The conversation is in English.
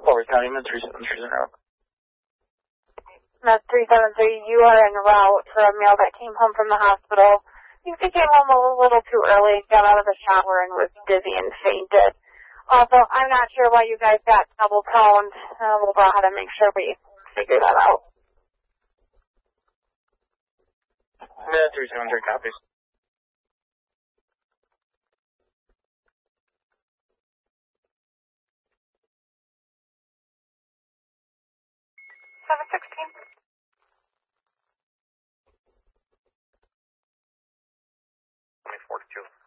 Culver County, Med 373 en route. Med 373, you are en route for a male that came home from the hospital. I think he came home a little too early, got out of the shower, and was dizzy and fainted. Also, I'm not sure why you guys got double-toned. We'll go ahead and make sure we figure that out. Med 373 copies. 716. 2042.